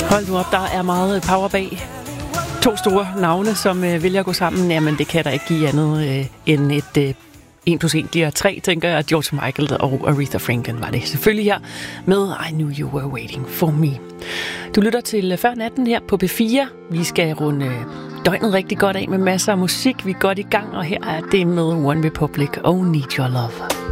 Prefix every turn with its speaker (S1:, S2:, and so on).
S1: Hold nu op, der er meget power bag. To store navne, som vælger at gå sammen. Jamen, det kan der ikke give andet end et 1 + 1 bliver 3, tænker jeg. George Michael og Aretha Franklin var det selvfølgelig her med I Knew You Were Waiting For Me. Du lytter til Før Natten her på P4. Vi skal runde døgnet rigtig godt af med masser af musik. Vi er godt i gang, og her er det med One Republic og Need Your Love.